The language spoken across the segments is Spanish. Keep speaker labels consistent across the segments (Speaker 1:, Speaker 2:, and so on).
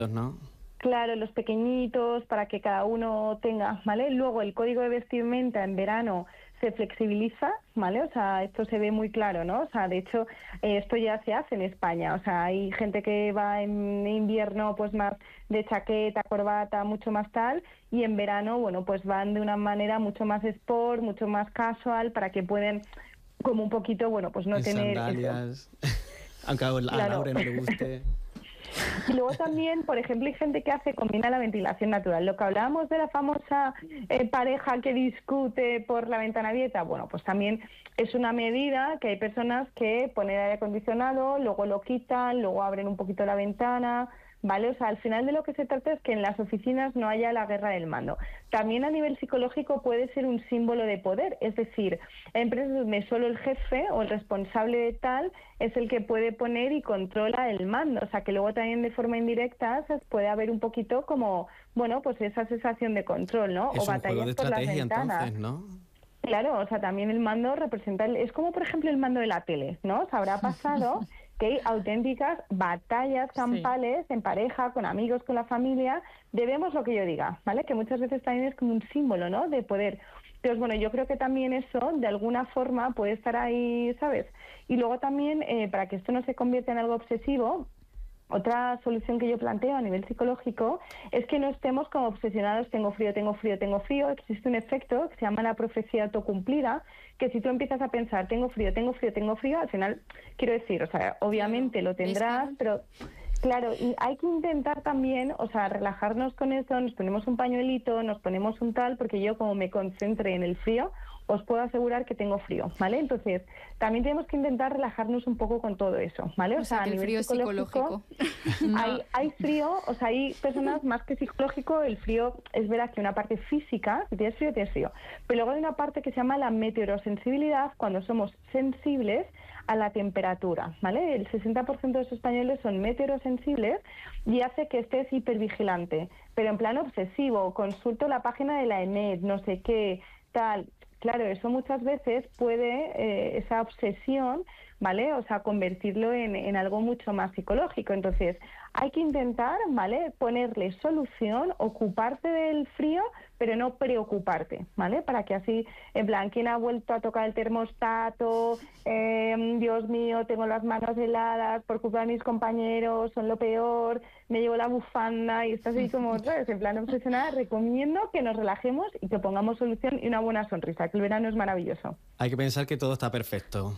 Speaker 1: ¿no?
Speaker 2: Claro, los pequeñitos, para que cada uno tenga, ¿vale? Luego el código de vestimenta en verano se flexibiliza, ¿vale? O sea, esto se ve muy claro, ¿no? O sea, de hecho, esto ya se hace en España. O sea, hay gente que va en invierno pues más de chaqueta, corbata, mucho más tal, y en verano, bueno, pues van de una manera mucho más sport, mucho más casual, para que puedan como un poquito, bueno, pues no
Speaker 1: En
Speaker 2: tener
Speaker 1: sandalias, aunque a
Speaker 2: claro.
Speaker 1: Laura no le guste.
Speaker 2: Y luego también, por ejemplo, hay gente que combina la ventilación natural. Lo que hablábamos de la famosa pareja que discute por la ventana abierta, bueno, pues también es una medida que hay personas que ponen aire acondicionado, luego lo quitan, luego abren un poquito la ventana, ¿vale? O sea, al final de lo que se trata es que en las oficinas no haya la guerra del mando. También a nivel psicológico puede ser un símbolo de poder, es decir, en empresas donde solo el jefe o el responsable de tal es el que puede poner y controla el mando, o sea, que luego también de forma indirecta puede haber un poquito como, bueno, pues esa sensación de control, ¿no?
Speaker 1: Es
Speaker 2: o
Speaker 1: un juego
Speaker 2: batallas
Speaker 1: de
Speaker 2: por las
Speaker 1: estrategia
Speaker 2: ventanas.
Speaker 1: entonces, ¿no?
Speaker 2: Claro, o sea, también el mando representa, es como por ejemplo el mando de la tele, ¿no? Se habrá pasado que hay auténticas batallas campales en pareja, con amigos, con la familia, debemos lo que yo diga, ¿vale? Que muchas veces también es como un símbolo, ¿no? De poder. Entonces, bueno, yo creo que también eso, de alguna forma, puede estar ahí, ¿sabes? Y luego también, para que esto no se convierta en algo obsesivo, otra solución que yo planteo a nivel psicológico es que no estemos como obsesionados, tengo frío, tengo frío, tengo frío. Existe un efecto que se llama la profecía autocumplida, que si tú empiezas a pensar, tengo frío, tengo frío, tengo frío, al final, quiero decir, o sea, obviamente lo tendrás, pero claro, y hay que intentar también, o sea, relajarnos con eso, nos ponemos un pañuelito, nos ponemos un tal, porque yo como me concentre en el frío, os puedo asegurar que tengo frío, ¿vale? Entonces, también tenemos que intentar relajarnos un poco con todo eso, ¿vale?
Speaker 3: O sea, que
Speaker 2: a
Speaker 3: el
Speaker 2: nivel
Speaker 3: frío es psicológico.
Speaker 2: hay frío, o sea, hay personas más que psicológico, el frío es verdad que una parte física, si tienes frío, pero luego hay una parte que se llama la meteorosensibilidad, cuando somos sensibles a la temperatura, ¿vale? El 60% de los españoles son meteorosensibles y hace que estés hipervigilante, pero en plan obsesivo, consulto la página de la ENET, no sé qué, tal. Claro, eso muchas veces puede, esa obsesión, ¿vale? O sea, convertirlo en algo mucho más psicológico. Entonces, hay que intentar, ¿vale? Ponerle solución, ocuparte del frío, pero no preocuparte, ¿vale? Para que así, en plan, ¿quién ha vuelto a tocar el termostato? Dios mío, tengo las manos heladas por culpa de mis compañeros, son lo peor, me llevo la bufanda y estás ahí como, ¿sabes? En plan obsesionada. Recomiendo que nos relajemos y que pongamos solución y una buena sonrisa, que el verano es maravilloso.
Speaker 1: Hay que pensar que todo está perfecto.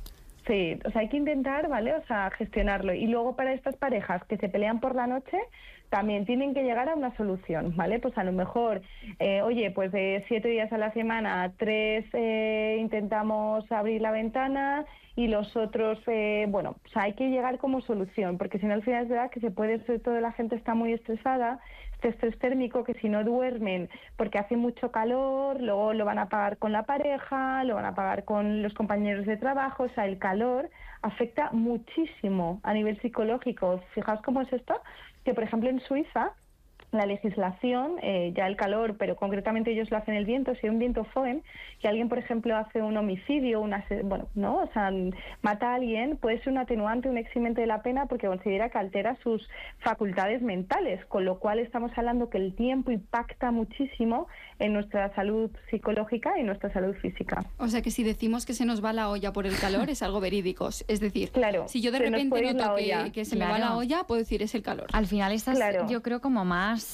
Speaker 2: Sí, o sea, hay que intentar, ¿vale? O sea, gestionarlo. Y luego para estas parejas que se pelean por la noche, también tienen que llegar a una solución, ¿vale? Pues a lo mejor, oye, pues de 7 días a la semana, 3 intentamos abrir la ventana y los otros, bueno, o sea, hay que llegar como solución, porque si no al final es verdad que se puede, sobre todo la gente está muy estresada, este estrés térmico, que si no duermen porque hace mucho calor, luego lo van a pagar con la pareja, lo van a pagar con los compañeros de trabajo, o sea, el calor afecta muchísimo a nivel psicológico. Fijaos cómo es esto, que por ejemplo en Suiza la legislación, ya el calor, pero concretamente ellos lo hacen el viento, si hay un viento Foehn, que alguien, por ejemplo, hace un homicidio, bueno, ¿no? O sea, mata a alguien, puede ser un atenuante, un eximente de la pena, porque considera que altera sus facultades mentales, con lo cual estamos hablando que el tiempo impacta muchísimo en nuestra salud psicológica y nuestra salud física.
Speaker 3: O sea, que si decimos que se nos va la olla por el calor, es algo verídico. Es decir,
Speaker 2: claro,
Speaker 3: si yo de repente noto que se me va la olla, puedo decir es el calor.
Speaker 4: Al final estás, yo creo, como más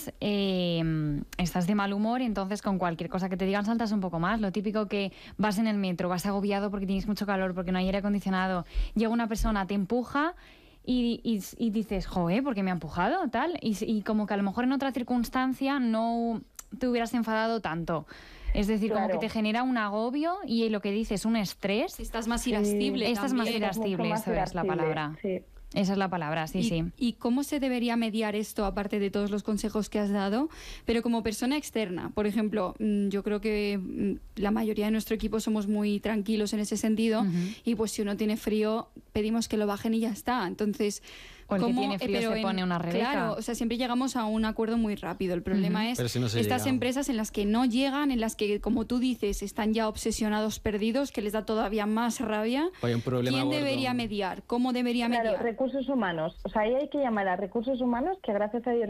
Speaker 4: estás de mal humor, entonces con cualquier cosa que te digan saltas un poco más. Lo típico que vas en el metro, vas agobiado porque tienes mucho calor, porque no hay aire acondicionado, llega una persona, te empuja y dices, joder, ¿por qué me ha empujado? Tal, y como que a lo mejor en otra circunstancia no te hubieras enfadado tanto. Es decir, como que te genera un agobio y lo que dices, un estrés.
Speaker 3: Estás más irascible.
Speaker 4: Estás más irascible, eso es la palabra.
Speaker 2: Sí.
Speaker 4: Esa es la palabra, sí.
Speaker 3: ¿Y cómo se debería mediar esto, aparte de todos los consejos que has dado, pero como persona externa? Por ejemplo, yo creo que la mayoría de nuestro equipo somos muy tranquilos en ese sentido, y pues si uno tiene frío, pedimos que lo bajen y ya está. Entonces,
Speaker 4: O el que
Speaker 3: ¿Cómo?
Speaker 4: tiene frío
Speaker 3: Pero
Speaker 4: se pone una Rebeca.
Speaker 3: Claro, o sea, siempre llegamos a un acuerdo muy rápido. El problema es
Speaker 1: Pero si no se
Speaker 3: estas
Speaker 1: llega.
Speaker 3: empresas en las que no llegan, en las que, como tú dices, están ya obsesionados, perdidos, que les da todavía más rabia.
Speaker 1: Hay un problema
Speaker 3: ¿Quién
Speaker 1: gordo.
Speaker 3: debería mediar? ¿Cómo debería
Speaker 2: Claro,
Speaker 3: mediar?
Speaker 2: recursos humanos. O sea, ahí hay que llamar a recursos humanos, que gracias a Dios